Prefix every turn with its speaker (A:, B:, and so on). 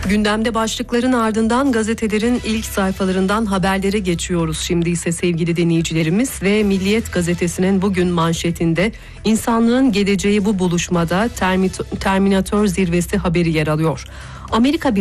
A: Gündemde başlıkların ardından gazetelerin ilk sayfalarından haberlere geçiyoruz. Şimdi ise sevgili dinleyicilerimiz ve Milliyet gazetesinin bugün manşetinde insanlığın geleceği bu buluşmada Terminator zirvesi haberi yer alıyor. Amerika